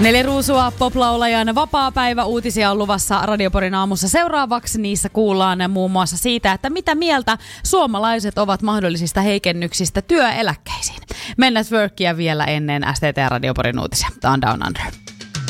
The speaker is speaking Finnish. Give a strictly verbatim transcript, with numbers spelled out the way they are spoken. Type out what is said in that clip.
Neljä ruusua poplaulajan vapaapäivä uutisia on luvassa Radioporin aamussa. Seuraavaksi niissä kuullaan muun muassa siitä, että mitä mieltä suomalaiset ovat mahdollisista heikennyksistä työeläkkeisiin. Men at Workia vielä ennen S T T Radioporin uutisia. Tämä on Down Under.